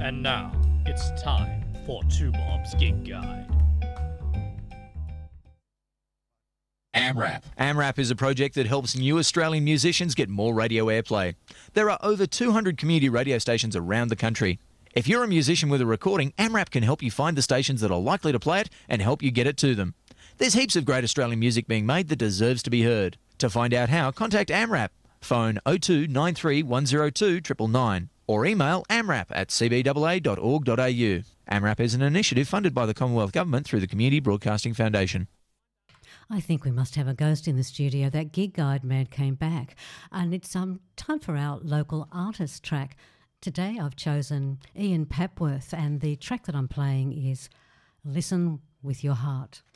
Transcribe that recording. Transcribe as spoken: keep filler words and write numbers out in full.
And now, it's time for Two Bob's Gig Guide. AMRAP. AMRAP is a project that helps new Australian musicians get more radio airplay. There are over two hundred community radio stations around the country. If you're a musician with a recording, AMRAP can help you find the stations that are likely to play it and help you get it to them. There's heaps of great Australian music being made that deserves to be heard. To find out how, contact AMRAP. Phone oh two nine three one oh two nine nine nine or email amrap at c b a a dot org dot a u. AMRAP is an initiative funded by the Commonwealth Government through the Community Broadcasting Foundation. I think we must have a ghost in the studio. That Gig Guide man came back. And it's um, time for our local artist track. Today I've chosen Ian Papworth, and the track that I'm playing is Listen With Your Heart.